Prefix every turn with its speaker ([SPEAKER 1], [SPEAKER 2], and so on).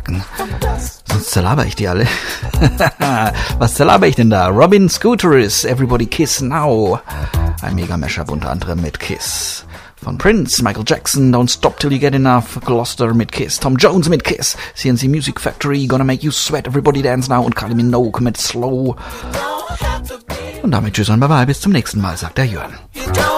[SPEAKER 1] packen. Sonst zerlaber ich die alle. Was zerlaber ich denn da? Robin Scooteris, Everybody Kiss Now. Ein Mega-Mashup unter anderem mit Kiss. Von Prince, Michael Jackson, Don't Stop Till You Get Enough, Gloucester mit Kiss, Tom Jones mit Kiss, CNC Music Factory, Gonna Make You Sweat, Everybody Dance Now und Kylie Minogue mit Slow. Und damit tschüss und bye bye, bis zum nächsten Mal, sagt der Jörn.